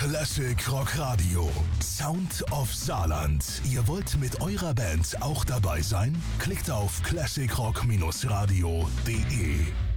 Classic Rock Radio. Sound of Saarland. Ihr wollt mit eurer Band auch dabei sein? Klickt auf classicrock-radio.de.